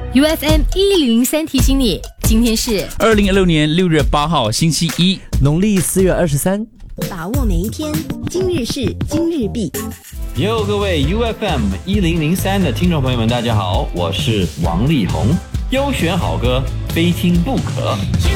UFM 1003提醒你，今天是 2016年6月8号星期一， 农历4月23。 把握每一天，今日事今日毕。 哟，各位 UFM 1003的听众朋友们，大家好，我是王力宏，优选好歌，非听不可。